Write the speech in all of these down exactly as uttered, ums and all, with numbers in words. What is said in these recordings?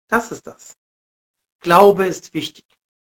Das ist das. Glaube ist wichtig.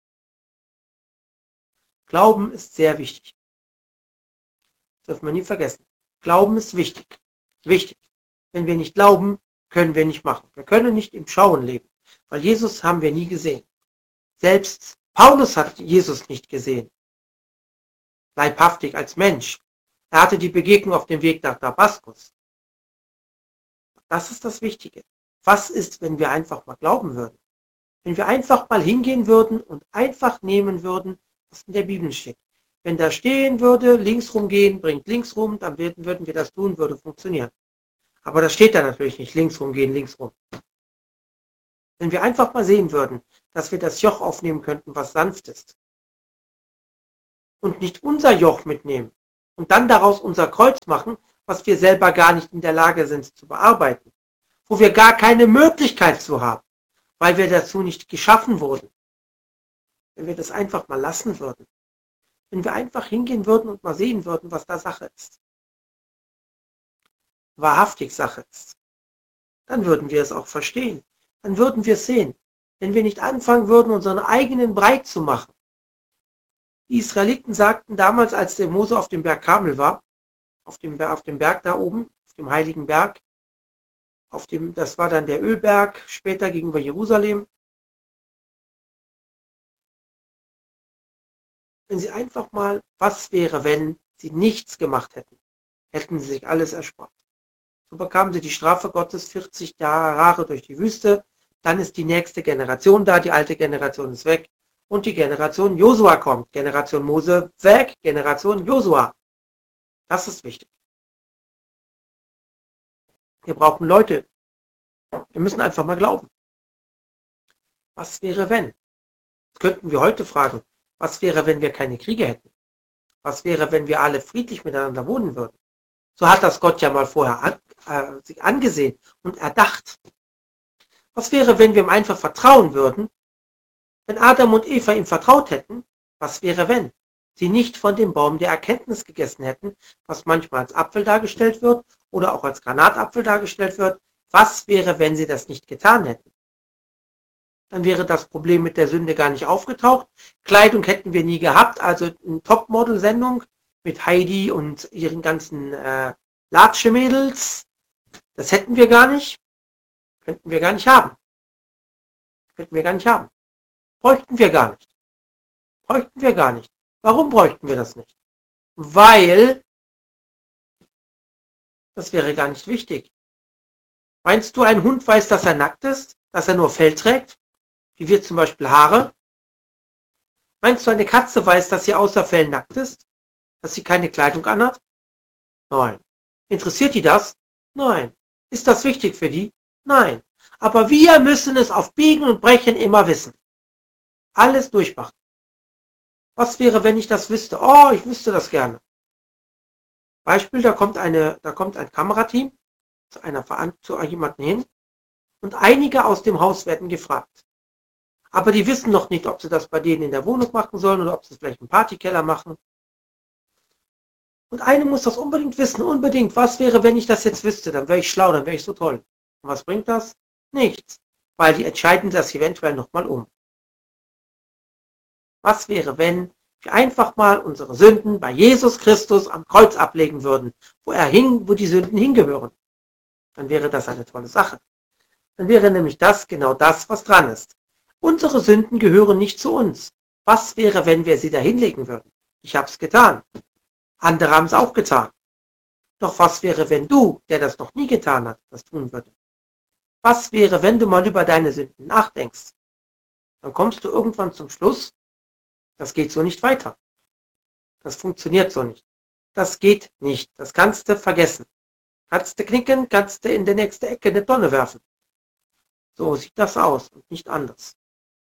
Glauben ist sehr wichtig. Das dürfen wir nie vergessen. Glauben ist wichtig. Wichtig. Wenn wir nicht glauben, können wir nicht machen. Wir können nicht im Schauen leben, weil Jesus haben wir nie gesehen. Selbst Paulus hat Jesus nicht gesehen. Leibhaftig als Mensch. Er hatte die Begegnung auf dem Weg nach Damaskus. Das ist das Wichtige. Was ist, wenn wir einfach mal glauben würden? Wenn wir einfach mal hingehen würden und einfach nehmen würden, was in der Bibel steht. Wenn da stehen würde, links rumgehen, bringt links rum, dann würden, würden wir das tun, würde funktionieren. Aber das steht da natürlich nicht, links rumgehen, links rum. Wenn wir einfach mal sehen würden, dass wir das Joch aufnehmen könnten, was sanft ist. Und nicht unser Joch mitnehmen und dann daraus unser Kreuz machen, was wir selber gar nicht in der Lage sind zu bearbeiten. Wo wir gar keine Möglichkeit zu haben, weil wir dazu nicht geschaffen wurden. Wenn wir das einfach mal lassen würden. Wenn wir einfach hingehen würden und mal sehen würden, was da Sache ist. Wahrhaftig Sache ist. Dann würden wir es auch verstehen. Dann würden wir es sehen. Wenn wir nicht anfangen würden, unseren eigenen Brei zu machen. Die Israeliten sagten damals, als der Mose auf dem Berg Karmel war, auf dem, auf dem Berg da oben, auf dem heiligen Berg, auf dem, das war dann der Ölberg, später gegenüber Jerusalem. Wenn sie einfach mal, was wäre, wenn sie nichts gemacht hätten, hätten sie sich alles erspart. So bekamen sie die Strafe Gottes vierzig Jahre durch die Wüste. Dann ist die nächste Generation da, die alte Generation ist weg. Und die Generation Josua kommt. Generation Mose weg, Generation Josua. Das ist wichtig. Wir brauchen Leute. Wir müssen einfach mal glauben. Was wäre, wenn? Das könnten wir heute fragen. Was wäre, wenn wir keine Kriege hätten? Was wäre, wenn wir alle friedlich miteinander wohnen würden? So hat das Gott ja mal vorher an, äh, sich angesehen und erdacht. Was wäre, wenn wir ihm einfach vertrauen würden? Wenn Adam und Eva ihm vertraut hätten, was wäre, wenn sie nicht von dem Baum der Erkenntnis gegessen hätten, was manchmal als Apfel dargestellt wird oder auch als Granatapfel dargestellt wird? Was wäre, wenn sie das nicht getan hätten? Dann wäre das Problem mit der Sünde gar nicht aufgetaucht. Kleidung hätten wir nie gehabt, also eine Topmodel-Sendung mit Heidi und ihren ganzen äh, Latsche-Mädels. Das hätten wir gar nicht. Könnten wir gar nicht haben. Könnten wir gar nicht haben. Bräuchten wir gar nicht. Bräuchten wir gar nicht. Warum bräuchten wir das nicht? Weil das wäre gar nicht wichtig. Meinst du, ein Hund weiß, dass er nackt ist? Dass er nur Fell trägt? Wie wir zum Beispiel Haare? Meinst du, eine Katze weiß, dass sie außer Fell nackt ist? Dass sie keine Kleidung anhat? Nein. Interessiert die das? Nein. Ist das wichtig für die? Nein. Aber wir müssen es auf Biegen und Brechen immer wissen. Alles durchmachen. Was wäre, wenn ich das wüsste? Oh, ich wüsste das gerne. Beispiel, da kommt eine, da kommt ein Kamerateam zu einer zu jemandem hin und einige aus dem Haus werden gefragt. Aber die wissen noch nicht, ob sie das bei denen in der Wohnung machen sollen oder ob sie es vielleicht im Partykeller machen. Und eine muss das unbedingt wissen, unbedingt. Was wäre, wenn ich das jetzt wüsste? Dann wäre ich schlau, dann wäre ich so toll. Und was bringt das? Nichts. Weil die entscheiden das eventuell nochmal um. Was wäre, wenn wir einfach mal unsere Sünden bei Jesus Christus am Kreuz ablegen würden, wo er hing, wo die Sünden hingehören? Dann wäre das eine tolle Sache. Dann wäre nämlich das genau das, was dran ist. Unsere Sünden gehören nicht zu uns. Was wäre, wenn wir sie da hinlegen würden? Ich habe es getan. Andere haben es auch getan. Doch was wäre, wenn du, der das noch nie getan hat, das tun würde? Was wäre, wenn du mal über deine Sünden nachdenkst? Dann kommst du irgendwann zum Schluss, das geht so nicht weiter. Das funktioniert so nicht. Das geht nicht. Das kannst du vergessen. Kannst du knicken, kannst du in die nächste Ecke eine Tonne werfen. So sieht das aus und nicht anders.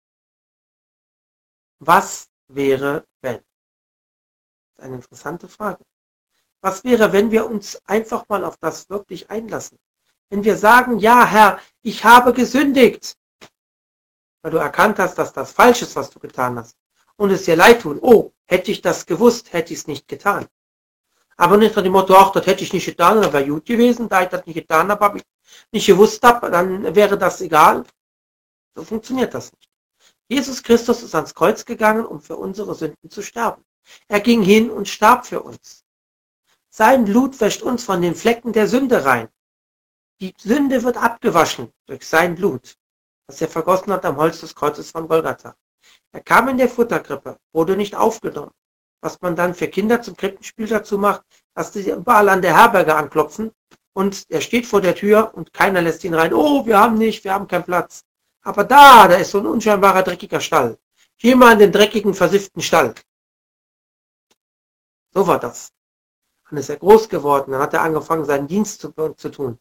Was wäre, wenn? Das ist eine interessante Frage. Was wäre, wenn wir uns einfach mal auf das wirklich einlassen? Wenn wir sagen, ja Herr, ich habe gesündigt, weil du erkannt hast, dass das falsch ist, was du getan hast. Und es dir leid tun. Oh, hätte ich das gewusst, hätte ich es nicht getan. Aber nicht nach dem Motto, ach, das hätte ich nicht getan, dann wäre gut gewesen. Da ich das nicht getan habe, habe ich nicht gewusst habe, dann wäre das egal. So funktioniert das nicht. Jesus Christus ist ans Kreuz gegangen, um für unsere Sünden zu sterben. Er ging hin und starb für uns. Sein Blut wäscht uns von den Flecken der Sünde rein. Die Sünde wird abgewaschen durch sein Blut, das er vergossen hat am Holz des Kreuzes von Golgatha. Er kam in der Futterkrippe, wurde nicht aufgenommen. Was man dann für Kinder zum Krippenspiel dazu macht, dass sie überall an der Herberge anklopfen und er steht vor der Tür und keiner lässt ihn rein. Oh, wir haben nicht, wir haben keinen Platz. Aber da, da ist so ein unscheinbarer, dreckiger Stall. Geh mal in den dreckigen, versifften Stall. So war das. Dann ist er groß geworden, dann hat er angefangen, seinen Dienst zu, zu tun.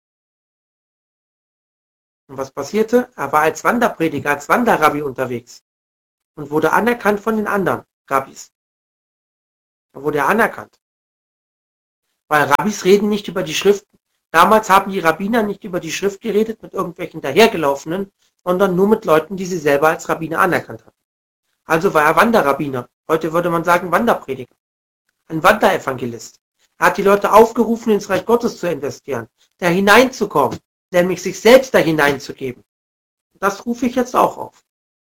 Und was passierte? Er war als Wanderprediger, als Wanderrabbi unterwegs und wurde anerkannt von den anderen Rabbis. Da wurde er anerkannt. Weil Rabbis reden nicht über die Schriften. Damals haben die Rabbiner nicht über die Schrift geredet mit irgendwelchen dahergelaufenen, sondern nur mit Leuten, die sie selber als Rabbiner anerkannt hatten. Also war er Wanderrabbiner. Heute würde man sagen Wanderprediger. Ein Wanderevangelist. Er hat die Leute aufgerufen, ins Reich Gottes zu investieren, da hineinzukommen, nämlich sich selbst da hineinzugeben. Das rufe ich jetzt auch auf.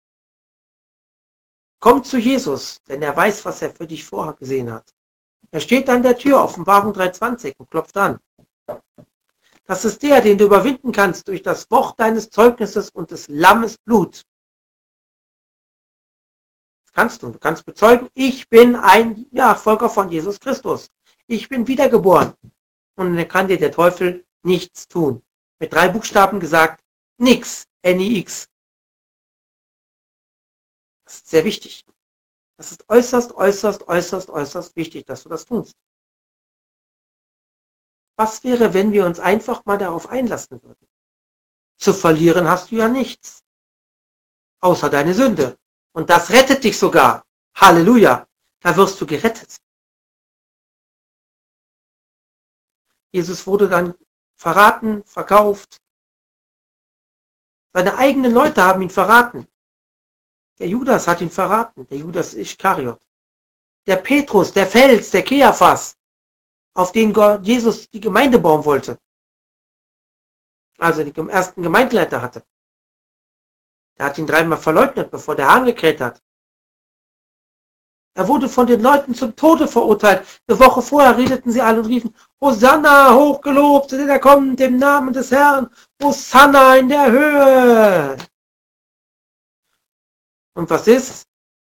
Komm zu Jesus, denn er weiß, was er für dich vorgesehen hat. Er steht an der Tür, Offenbarung drei zwanzig, und klopft an. Das ist der, den du überwinden kannst durch das Wort deines Zeugnisses und des Lammes Blut. Das kannst du. Du kannst bezeugen, ich bin ein Nachfolger von Jesus Christus. Ich bin wiedergeboren. Und dann kann dir der Teufel nichts tun. Mit drei Buchstaben gesagt, nix, N I X. Das ist sehr wichtig. Das ist äußerst, äußerst, äußerst, äußerst wichtig, dass du das tust. Was wäre, wenn wir uns einfach mal darauf einlassen würden? Zu verlieren hast du ja nichts. Außer deine Sünde. Und das rettet dich sogar. Halleluja. Da wirst du gerettet. Jesus wurde dann verraten, verkauft. Seine eigenen Leute haben ihn verraten. Der Judas hat ihn verraten. Der Judas Ischkariot. Der Petrus, der Fels, der Keaphas, auf den Gott, Jesus die Gemeinde bauen wollte. Also den ersten Gemeindeleiter hatte. Der hat ihn dreimal verleugnet, bevor der Hahn gekräht hat. Er wurde von den Leuten zum Tode verurteilt. Eine Woche vorher redeten sie alle und riefen, Hosanna, hochgelobt, denn er kommt im Namen des Herrn. Hosanna in der Höhe. Und was ist?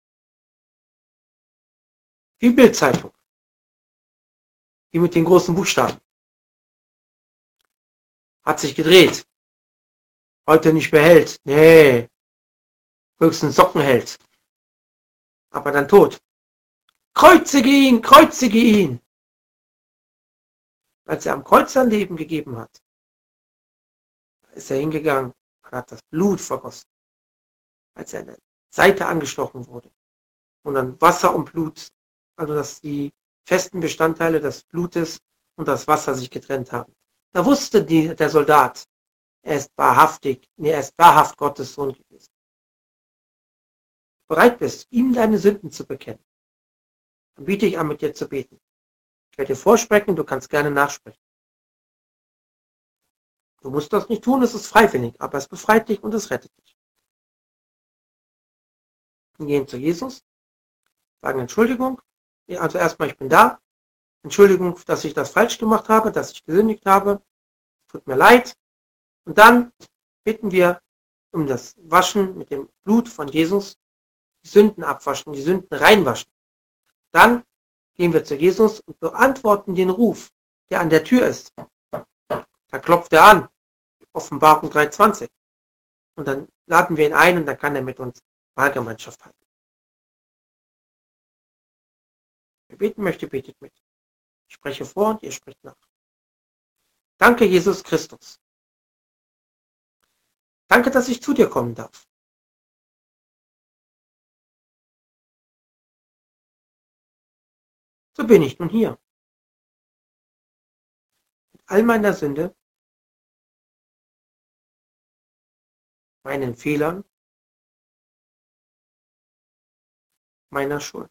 Die Bildzeitung. Die mit den großen Buchstaben. Hat sich gedreht. Heute nicht mehr Held. Nee. Höchstens Sockenheld. Aber dann tot. Kreuzige ihn, kreuzige ihn. Als er am Kreuz sein Leben gegeben hat, ist er hingegangen und hat das Blut vergossen. Als er an der Seite angestochen wurde. Und dann Wasser und Blut, also dass die festen Bestandteile des Blutes und das Wasser sich getrennt haben. Da wusste die, der Soldat, er ist wahrhaftig, nee, er ist wahrhaft Gottes Sohn gewesen. Bereit bist, ihm deine Sünden zu bekennen, dann biete ich an, mit dir zu beten. Ich werde dir vorsprechen, du kannst gerne nachsprechen. Du musst das nicht tun, es ist freiwillig, aber es befreit dich und es rettet dich. Wir gehen zu Jesus, sagen Entschuldigung, also erstmal, ich bin da, Entschuldigung, dass ich das falsch gemacht habe, dass ich gesündigt habe, tut mir leid. Und dann bitten wir um das Waschen mit dem Blut von Jesus, die Sünden abwaschen, die Sünden reinwaschen. Dann gehen wir zu Jesus und beantworten den Ruf, der an der Tür ist. Da klopft er an, Offenbarung drei zwanzig. Und dann laden wir ihn ein und dann kann er mit uns Wahlgemeinschaft halten. Wer beten möchte, betet mit. Ich spreche vor und ihr sprecht nach. Danke, Jesus Christus. Danke, dass ich zu dir kommen darf. So bin ich nun hier. Mit all meiner Sünde, meinen Fehlern, meiner Schuld.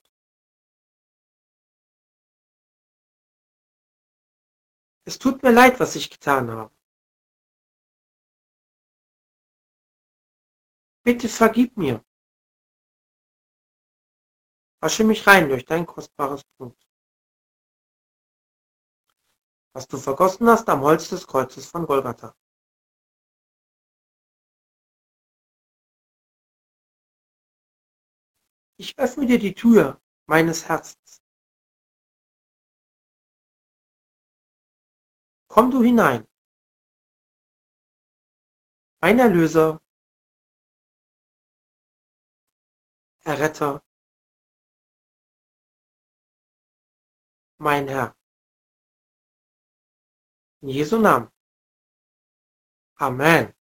Es tut mir leid, was ich getan habe. Bitte vergib mir. Wasche mich rein durch dein kostbares Blut, was du vergossen hast am Holz des Kreuzes von Golgatha. Ich öffne dir die Tür meines Herzens. Komm du hinein, mein Erlöser, Erretter, mein Herr. In Jesu Namen. Amen.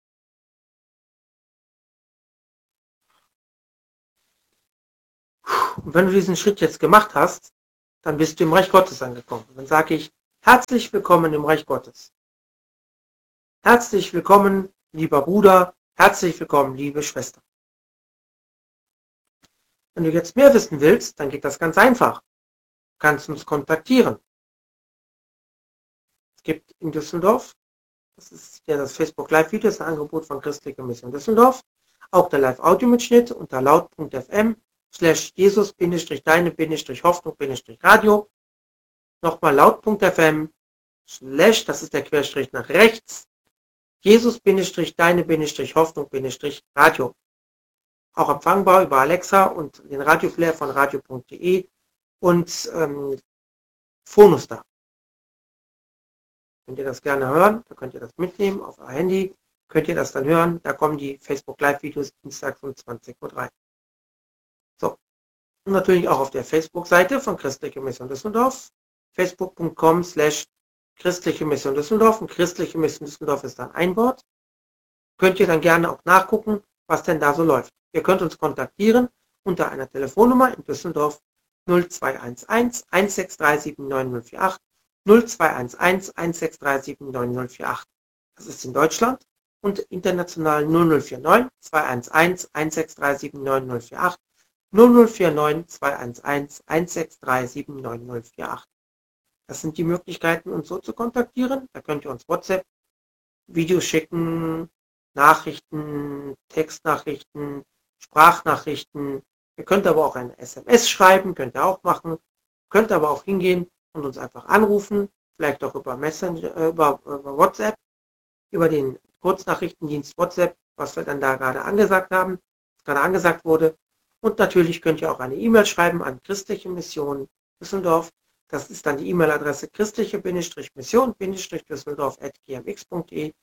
Und wenn du diesen Schritt jetzt gemacht hast, dann bist du im Reich Gottes angekommen. Dann sage ich, herzlich willkommen im Reich Gottes. Herzlich willkommen, lieber Bruder, herzlich willkommen, liebe Schwester. Wenn du jetzt mehr wissen willst, dann geht das ganz einfach. Du kannst uns kontaktieren. Es gibt in Düsseldorf, das ist ja das Facebook Live-Video, das ist ein Angebot von Christliche Mission Düsseldorf, auch der Live-Audio-Mitschnitt unter laut.fm slash Jesus-deine-Hoffnung-Radio. Nochmal laut.fm slash, das ist der Querstrich nach rechts, Jesus-deine-Hoffnung-Radio. Auch empfangbar über Alexa und den Radioplayer von radio punkt de und ähm, Phonostar. Könnt ihr das gerne hören, da könnt ihr das mitnehmen auf euer Handy, könnt ihr das dann hören, da kommen die Facebook Live-Videos dienstags um zwanzig Uhr drei. So, und natürlich auch auf der Facebook-Seite von Christliche Mission Düsseldorf, facebook punkt com slash Christliche Mission Düsseldorf, und Christliche Mission Düsseldorf ist dann ein Wort. Könnt ihr dann gerne auch nachgucken, was denn da so läuft. Ihr könnt uns kontaktieren unter einer Telefonnummer in Düsseldorf null zwei eins eins, eins sechs drei sieben neun null vier acht, null zwei eins eins, eins sechs drei sieben neun null vier acht. Das ist in Deutschland, und international null null vier neun, zwei eins eins, eins sechs drei sieben neun null vier acht, null null vier neun, zwei eins eins, eins sechs drei sieben neun null vier acht. Das sind die Möglichkeiten, uns so zu kontaktieren. Da könnt ihr uns WhatsApp, Videos schicken, Nachrichten, Textnachrichten, Sprachnachrichten. Ihr könnt aber auch eine S M S schreiben, könnt ihr auch machen. Könnt aber auch hingehen und uns einfach anrufen, vielleicht auch über Messenger, äh, über, über WhatsApp, über den Kurznachrichtendienst WhatsApp, was wir dann da gerade angesagt haben, was gerade angesagt wurde. Und natürlich könnt ihr auch eine E-Mail schreiben an Christliche Mission Düsseldorf. Das ist dann die E-Mail-Adresse christliche-mission-düsseldorf at gmx punkt de.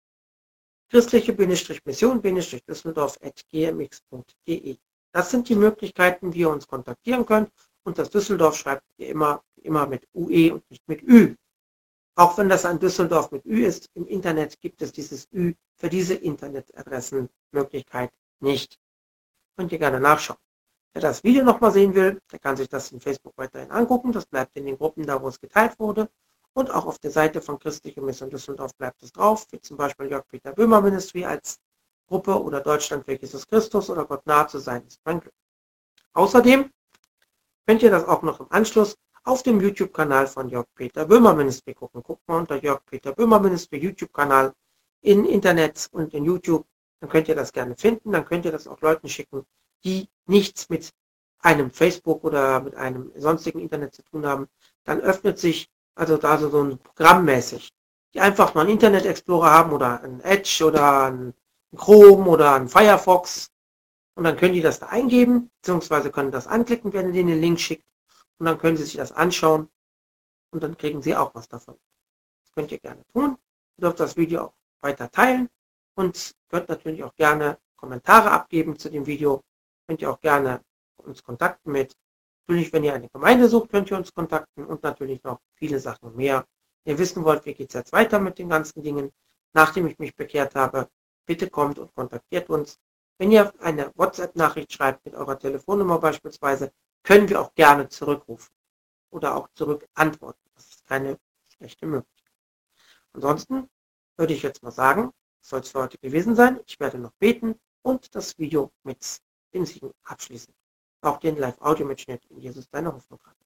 christliche-mission-düsseldorf at gmx punkt de. Das sind die Möglichkeiten, wie ihr uns kontaktieren könnt. Und das Düsseldorf schreibt ihr immer, immer mit U E und nicht mit Ü. Auch wenn das ein Düsseldorf mit Ü ist, im Internet gibt es dieses Ü für diese Internetadressenmöglichkeit nicht. Könnt ihr gerne nachschauen. Wer das Video nochmal sehen will, der kann sich das in Facebook weiterhin angucken. Das bleibt in den Gruppen da, wo es geteilt wurde. Und auch auf der Seite von Christliche Mission Düsseldorf bleibt es drauf, wie zum Beispiel Jörg Peter Böhmer Ministry als Gruppe oder Deutschland für Jesus Christus oder Gott nahe zu sein ist mein Glück. Außerdem könnt ihr das auch noch im Anschluss auf dem YouTube-Kanal von Jörg Peter Böhmer Ministry gucken. Guckt mal unter Jörg Peter Böhmer Ministry YouTube-Kanal in Internet und in YouTube. Dann könnt ihr das gerne finden. Dann könnt ihr das auch Leuten schicken, die nichts mit einem Facebook oder mit einem sonstigen Internet zu tun haben. Dann öffnet sich also da so ein Programmmäßig, die einfach mal einen Internet Explorer haben oder ein Edge oder ein Chrome oder ein Firefox. Und dann können die das da eingeben, beziehungsweise können das anklicken, wenn ihr denen den Link schickt. Und dann können sie sich das anschauen und dann kriegen sie auch was davon. Das könnt ihr gerne tun. Ihr dürft das Video auch weiter teilen und könnt natürlich auch gerne Kommentare abgeben zu dem Video. Könnt ihr auch gerne uns kontakten mit. Natürlich, wenn ihr eine Gemeinde sucht, könnt ihr uns kontakten und natürlich noch viele Sachen mehr. Wenn ihr wissen wollt, wie geht es jetzt weiter mit den ganzen Dingen, nachdem ich mich bekehrt habe, bitte kommt und kontaktiert uns. Wenn ihr eine WhatsApp-Nachricht schreibt mit eurer Telefonnummer beispielsweise, können wir auch gerne zurückrufen oder auch zurück antworten. Das ist keine schlechte Möglichkeit. Ansonsten würde ich jetzt mal sagen, das soll es für heute gewesen sein. Ich werde noch beten und das Video mit dem Segen abschließen. Auch den Live-Audio-Mitschnitt in Jesus deine Hoffnung hat.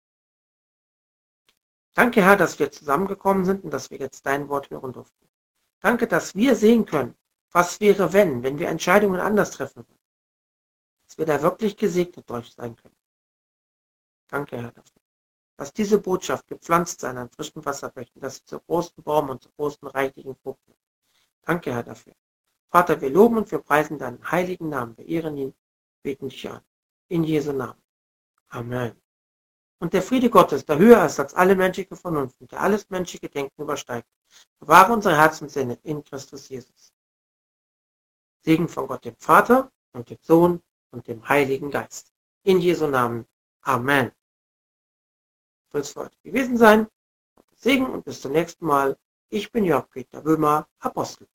Danke, Herr, dass wir zusammengekommen sind und dass wir jetzt dein Wort hören durften. Danke, dass wir sehen können, Was wäre, wenn, wenn wir Entscheidungen anders treffen würden? Dass wir da wirklich gesegnet durch sein können. Danke, Herr, dafür. Dass diese Botschaft gepflanzt sein an frischen Wasserbächen, dass sie zu großen Baum und zu großen reichlichen Frucht wird. Danke, Herr, dafür. Vater, wir loben und wir preisen deinen heiligen Namen. Wir ehren ihn, beten dich an. In Jesu Namen. Amen. Und der Friede Gottes, der höher ist als alle menschliche Vernunft und der alles menschliche Denken übersteigt, bewahre unsere Herzenssinne in Christus Jesus. Segen von Gott, dem Vater und dem Sohn und dem Heiligen Geist. In Jesu Namen. Amen. Soll es für heute gewesen sein. Segen und bis zum nächsten Mal. Ich bin Jörg Peter Böhmer, Apostel.